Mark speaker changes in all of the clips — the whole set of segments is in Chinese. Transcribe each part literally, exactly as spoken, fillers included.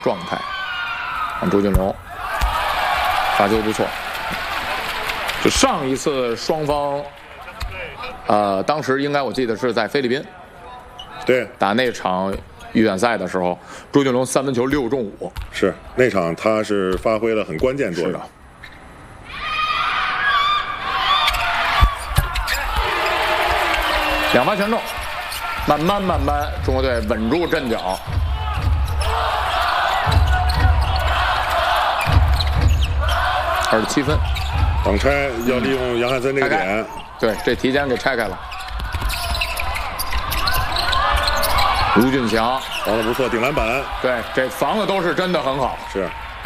Speaker 1: 状态。看朱俊龙发球不错，就上一次双方，呃，当时应该我记得是在菲律宾，
Speaker 2: 对，
Speaker 1: 打那场预选赛的时候，朱俊龙三分球六中五，
Speaker 2: 是那场他是发挥了很关键作用。
Speaker 1: 两发全中，慢慢慢慢，中国队稳住阵脚。二十七分，
Speaker 2: 挡拆要利用杨汉森这个点，
Speaker 1: 对，这提前给拆开了。卢俊祥
Speaker 2: 防的不错，顶篮板，
Speaker 1: 对，这防的都是真的很好。
Speaker 2: 是。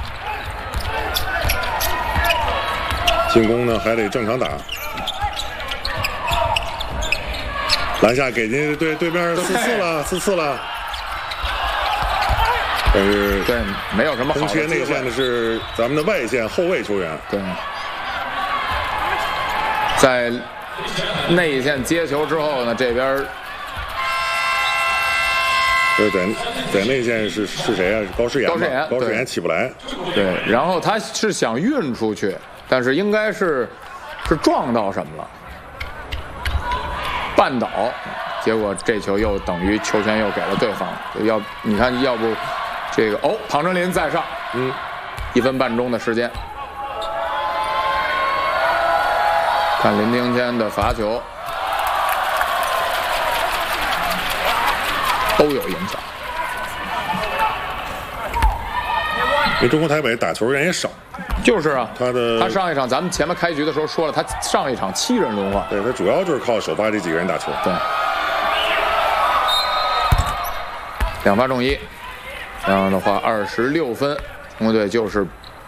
Speaker 2: 进攻呢还得正常打。篮下给进对对面四次了，四次了。但是
Speaker 1: 对，没有什么好的机会。
Speaker 2: 内线的是咱们的外线后卫球员。
Speaker 1: 对，在内线接球之后呢，这边
Speaker 2: 就是在在内线是是谁啊？是高诗岩。
Speaker 1: 高诗岩，
Speaker 2: 高诗岩起不来。
Speaker 1: 对，然后他是想运出去，但是应该是是撞到什么了，绊倒，结果这球又等于球权又给了对方。要你看，要不这个哦，庞真林在上，
Speaker 2: 嗯，
Speaker 1: 一分半钟的时间，看林庭谦的罚球都有影响。
Speaker 2: 因为中国台北打球人也少。
Speaker 1: 就是啊，
Speaker 2: 他的
Speaker 1: 他上一场咱们前面开局的时候说了，他上一场七人轮换，
Speaker 2: 对他主要就是靠首发这几个人打球。
Speaker 1: 对，两发中一，这样的话二十六分，中国队就是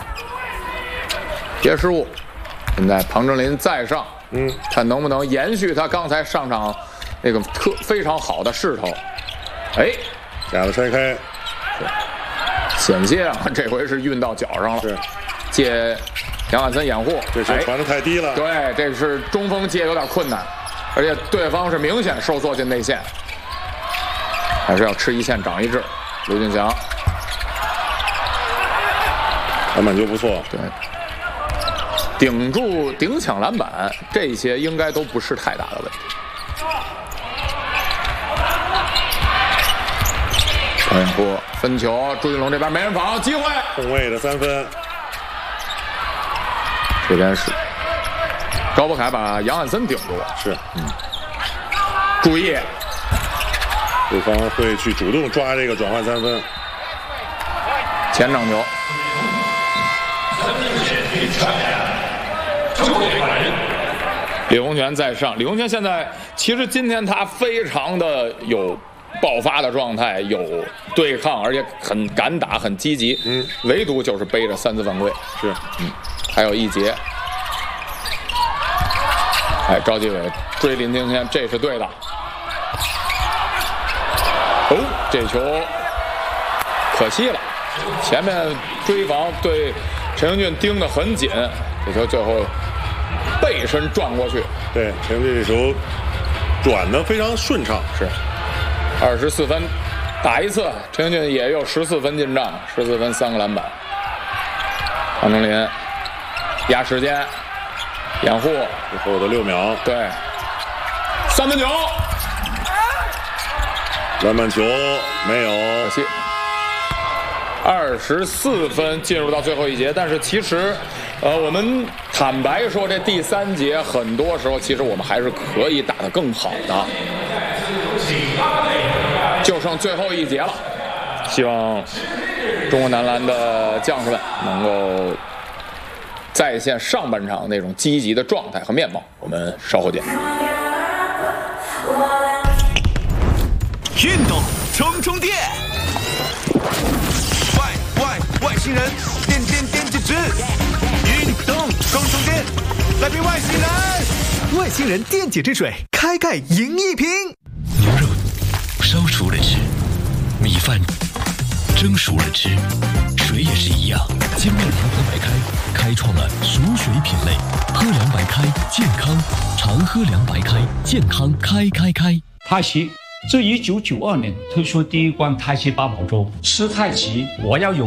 Speaker 1: 别失误。现在庞真林再上，
Speaker 2: 嗯，
Speaker 1: 看能不能延续他刚才上场那个特非常好的势头。哎，
Speaker 2: 假的拆开，
Speaker 1: 险些啊，这回是运到脚上了。
Speaker 2: 是。
Speaker 1: 借杨汉森掩护，
Speaker 2: 这球传的太低了。
Speaker 1: 对，这是中锋接有点困难，而且对方是明显收缩进内线，还是要吃一堑长一智。刘俊祥，
Speaker 2: 篮板就不错，
Speaker 1: 对，顶住顶抢篮板，这些应该都不是太大的问题。掩护分球，朱俊龙这边没人防，机会，
Speaker 2: 后卫的三分。
Speaker 1: 这边是高博凯把杨汉森顶住了，
Speaker 2: 是，
Speaker 1: 嗯，注意，
Speaker 2: 对方会去主动抓这个转换三分，
Speaker 1: 前场球，李洪权在上，李洪权现在其实今天他非常的有爆发的状态，有对抗，而且很敢打，很积极，
Speaker 2: 嗯，
Speaker 1: 唯独就是背着三次犯规，
Speaker 2: 是，
Speaker 1: 嗯。还有一节，哎，赵继伟追林庭谦，这是对的。哦，这球可惜了，前面追防对陈英俊盯得很紧，这球最后背身转过去。
Speaker 2: 对，陈英俊这球转得非常顺畅，
Speaker 1: 是二十四分，打一次，陈英俊也有十四分进账，十四分三个篮板。庞真林。压时间，掩护，
Speaker 2: 最后的六秒，
Speaker 1: 对，三分球，
Speaker 2: 篮板球没有，
Speaker 1: 可惜，二十四分进入到最后一节，但是其实，呃，我们坦白说，这第三节很多时候其实我们还是可以打得更好的，就剩最后一节了，希望中国男篮的将士们能够再现上半场那种积极的状态和面貌。我们稍后见。
Speaker 3: 运动充充电，外外外星人电电电解质，运动充充电，来瓶外星人，外星人电解质水，开盖赢一瓶。
Speaker 4: 牛肉烧熟了吃，米饭蒸熟了吃，水也是一样。精酿长河白开开创了熟水品类，喝凉白开健康，常喝凉白开健康开开开。
Speaker 5: 哈西自一九九二年推出第一罐胎气八宝粥，吃太极我要有